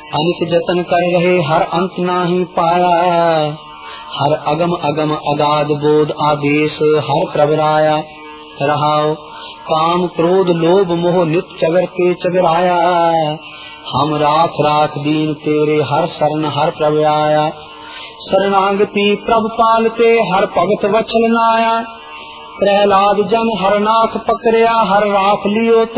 अनित जतन कर रहे हर अंत नाही पाया। हर अगम अगम अगाध बोध आदेश हर प्रभराया। रहाओ काम क्रोध लोभ मोह नित चगर के चगराया। हम राख राख दीन तेरे हर शरण हर प्रभ आया। शरणागति प्रभ पालते हर भगत वचल नाया। प्रहलाद जन हर नाथ पकड़िया हर राख लियो